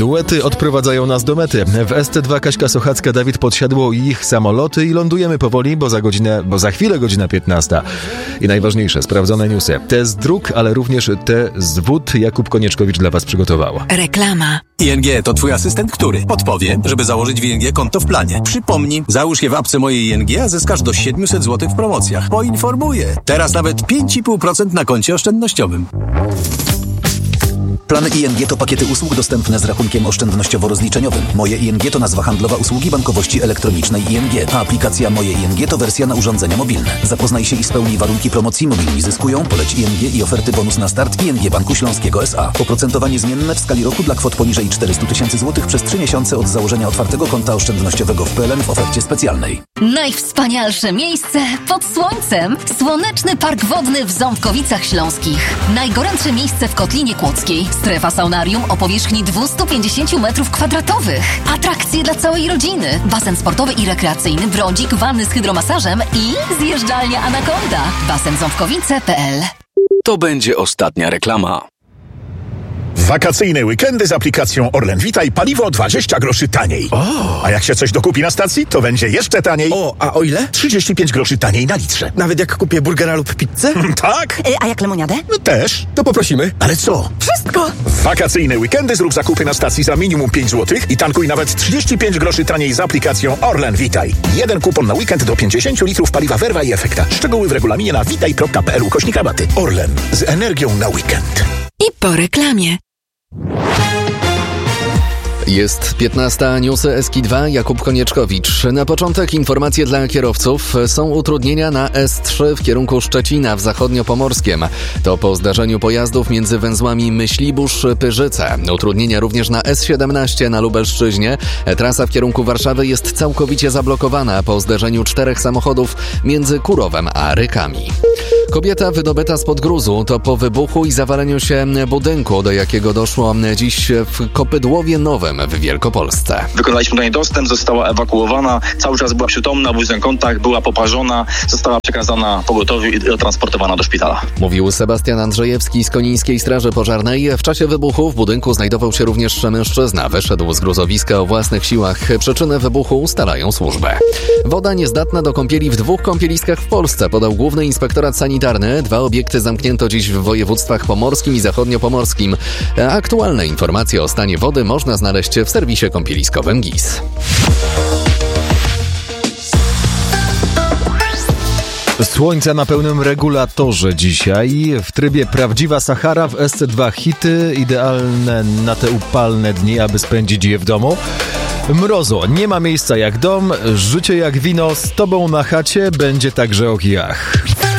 Duety odprowadzają nas do mety. W ST2 Kaśka Sochacka, Dawid Podsiadło i ich samoloty i lądujemy powoli, bo za chwilę godzina 15. I najważniejsze, sprawdzone newsy. Te z dróg, ale również te z wód Jakub Konieczkowicz dla Was przygotował. Reklama. ING to Twój asystent, który podpowie, żeby założyć w ING konto w planie. Przypomni, załóż je w apce mojej ING, a zyskasz do 700 zł w promocjach. Poinformuję. Teraz nawet 5,5% na koncie oszczędnościowym. Plany ING to pakiety usług dostępne z rachunkiem oszczędnościowo-rozliczeniowym. Moje ING to nazwa handlowa usługi bankowości elektronicznej ING, a aplikacja Moje ING to wersja na urządzenia mobilne. Zapoznaj się i spełnij warunki promocji Mobilni Zyskują, poleć ING i oferty bonus na start ING Banku Śląskiego S.A. Oprocentowanie zmienne w skali roku dla kwot poniżej 400 000 zł przez 3 miesiące od założenia otwartego konta oszczędnościowego w PLN w ofercie specjalnej. Najwspanialsze miejsce pod słońcem. Słoneczny Park Wodny w Ząbkowicach Śląskich. Najgorętsze miejsce w Kotlinie Kłodzkiej. Strefa saunarium o powierzchni 250 m2. Atrakcje dla całej rodziny. Basen sportowy i rekreacyjny, brodzik, wanny z hydromasażem i zjeżdżalnia Anakonda. Basenząbkowice.pl. To będzie ostatnia reklama. Wakacyjne weekendy z aplikacją Orlen Witaj, paliwo 20 groszy taniej. A jak się coś dokupi na stacji, to będzie jeszcze taniej. A o ile? 35 groszy taniej na litrze. Nawet jak kupię burgera lub pizzę? Tak? A jak lemoniadę? No też. To poprosimy. Ale co? Wszystko! W wakacyjne weekendy zrób zakupy na stacji za minimum 5 zł i tankuj nawet 35 groszy taniej z aplikacją Orlen Witaj. Jeden kupon na weekend do 50 litrów paliwa Verva i Efekta. Szczegóły w regulaminie na witaj.pl/rabaty. Orlen. Z energią na weekend. I po reklamie. Jest 15, newsy SK2, Jakub Konieczkowicz. Na początek informacje dla kierowców. Są utrudnienia na S3 w kierunku Szczecina w zachodniopomorskiem. To po zdarzeniu pojazdów między węzłami Myślibórz-Pyrzyce. Utrudnienia również na S17 na Lubelszczyźnie. Trasa w kierunku Warszawy jest całkowicie zablokowana po zdarzeniu 4 samochodów między Kurowem a Rykami. Kobieta wydobyta spod gruzu to po wybuchu i zawaleniu się budynku, do jakiego doszło dziś w Kopydłowie Nowym w Wielkopolsce. Wykonaliśmy do niej dostęp, została ewakuowana, cały czas była przytomna, był z nią kontakt, była poparzona, została przekazana pogotowiu i transportowana do szpitala. Mówił Sebastian Andrzejewski z Konińskiej Straży Pożarnej. W czasie wybuchu w budynku znajdował się również mężczyzna. Wyszedł z gruzowiska o własnych siłach. Przyczynę wybuchu ustalają służby. Woda niezdatna do kąpieli w 2 kąpieliskach w Polsce, podał Główny Inspektorat Sanitarny. 2 obiekty zamknięto dziś w województwach pomorskim i zachodniopomorskim. Aktualne informacje o stanie wody można znaleźć w serwisie kąpieliskowym GIS. Słońce na pełnym regulatorze dzisiaj. W trybie Prawdziwa Sahara w SC2 hity, idealne na te upalne dni, aby spędzić je w domu. Mrozo, nie ma miejsca jak dom, życie jak wino, z tobą na chacie będzie także o kijach.